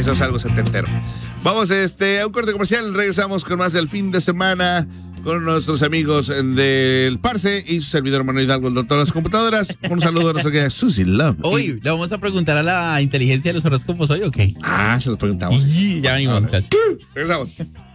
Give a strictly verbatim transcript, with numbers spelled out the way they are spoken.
Eso es algo setentero. Vamos este, a un corte comercial. Regresamos con más del fin de semana con nuestros amigos del Parse y su servidor Manuel Hidalgo, el doctor de las computadoras. Un saludo a nuestra querida Susie Love. Hoy le vamos a preguntar a la inteligencia de los horóscopos hoy, ¿ok? Ah, se los preguntamos. Y ya venimos, muchachos. Regresamos.